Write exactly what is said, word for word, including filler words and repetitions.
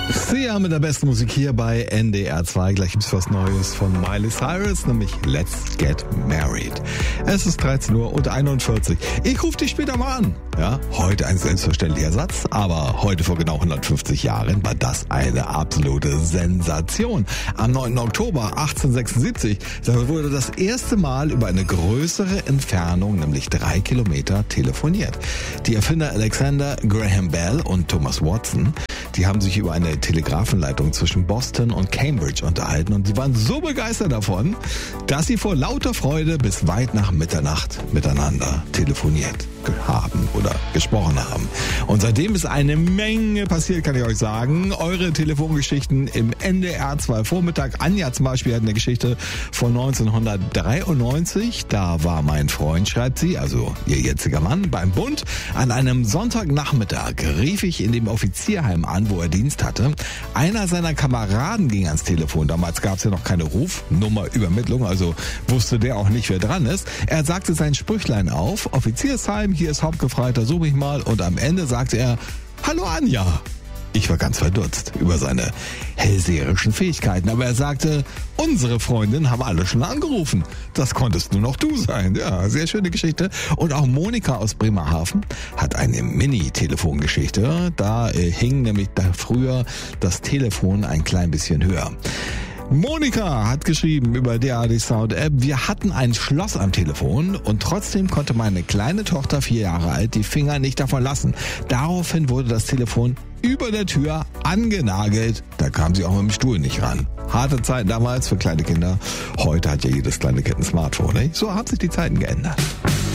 Sia mit der besten Musik hier bei N D R zwei. Gleich gibt's was Neues von Miley Cyrus, nämlich Let's Get Married. Es ist dreizehn Uhr und einundvierzig. Ich rufe dich später mal an. Ja, heute ein selbstverständlicher Satz, aber heute vor genau hundertfünfzig Jahren war das eine absolute Sensation. Am neunten Oktober achtzehnhundertsechsundsiebzig wurde das erste Mal über eine größere Entfernung, nämlich drei Kilometer, telefoniert. Die Erfinder Alexander Graham Bell und Thomas Watson, die haben sich über eine Telegrafenleitung zwischen Boston und Cambridge unterhalten und sie waren so begeistert davon, dass sie vor lauter Freude bis weit nach Mitternacht miteinander telefoniert haben oder gesprochen haben. Und seitdem ist eine Menge passiert, kann ich euch sagen. Eure Telefongeschichten im N D R zwei Vormittag. Anja zum Beispiel hat eine Geschichte von neunzehnhundertdreiundneunzig. Da war mein Freund, schreibt sie, also ihr jetziger Mann, beim Bund. An einem Sonntagnachmittag rief ich in dem Offizierheim an, wo er Dienst hatte. Einer seiner Kameraden ging ans Telefon. Damals gab es ja noch keine Rufnummerübermittlung, also wusste der auch nicht, wer dran ist. Er sagte sein Sprüchlein auf: Offiziersheim, hier ist Hauptgefreiter, such mich mal. Und am Ende sagte er: Hallo Anja. Ich war ganz verdutzt über seine hellseherischen Fähigkeiten, aber er sagte: Unsere Freundinnen haben alle schon angerufen. Das konntest nur noch du sein. Ja, sehr schöne Geschichte. Und auch Monika aus Bremerhaven hat eine Mini-Telefongeschichte. Da äh, hing nämlich da früher das Telefon ein klein bisschen höher. Monika hat geschrieben über D A D Sound App: Wir hatten ein Schloss am Telefon und trotzdem konnte meine kleine Tochter, vier Jahre alt, die Finger nicht davon lassen. Daraufhin wurde das Telefon über der Tür angenagelt. Da kam sie auch mit dem Stuhl nicht ran. Harte Zeiten damals für kleine Kinder. Heute hat ja jedes kleine Kind ein Smartphone. Nicht? So haben sich die Zeiten geändert.